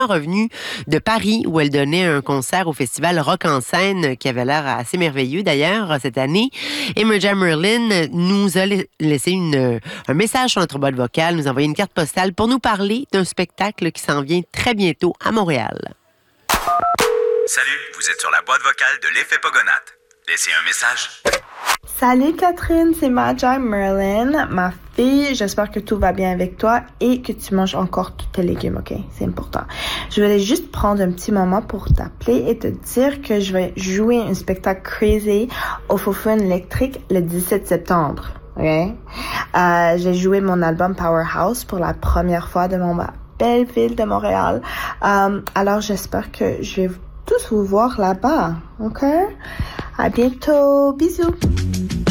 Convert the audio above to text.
revenue de Paris où elle donnait un concert au festival Rock en scène qui avait l'air assez merveilleux d'ailleurs cette année. Imoja Merlin nous a laissé un message sur notre boîte vocale, nous a envoyé une carte postale pour nous parler d'un spectacle qui s'en vient très bientôt à Montréal. Salut, vous êtes sur la boîte vocale de l'Effet Pogonat. Laissez un message. Salut Catherine, c'est Imoja Merlin, ma fille. J'espère que tout va bien avec toi et que tu manges encore tous tes légumes, ok? C'est important. Je voulais juste prendre un petit moment pour t'appeler et te dire que je vais jouer un spectacle crazy au Faux-Fun électrique le 17 septembre, ok? J'ai joué mon album Powerhouse pour la première fois de mon belle ville de Montréal. Alors j'espère que je vais tous vous voir là-bas, ok? À bientôt, bisous!